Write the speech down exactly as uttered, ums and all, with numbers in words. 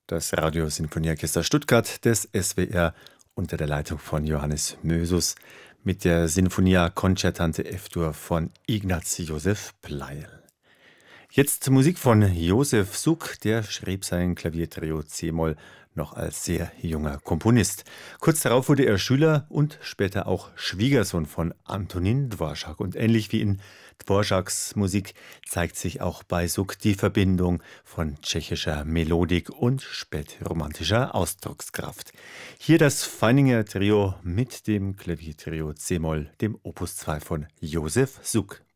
Das Radiosinfonieorchester Stuttgart des S W R unter der Leitung von Johannes Mösus mit der Sinfonia Concertante F-Dur von Ignaz Josef Pleyel. Jetzt Musik von Josef Suk, der schrieb sein Klaviertrio C-Moll noch als sehr junger Komponist. Kurz darauf wurde er Schüler und später auch Schwiegersohn von Antonín Dvořák. Und ähnlich wie in Dvořáks Musik zeigt sich auch bei Suk die Verbindung von tschechischer Melodik und spätromantischer Ausdruckskraft. Hier das Feininger Trio mit dem Klaviertrio C-Moll, dem Opus zwei von Josef Suk.